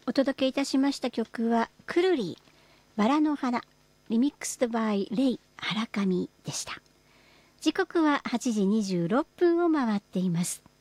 お届けいたしました曲はくるりバラの花リミックスドバイレイ原上でした。時刻は8時26分を回っています。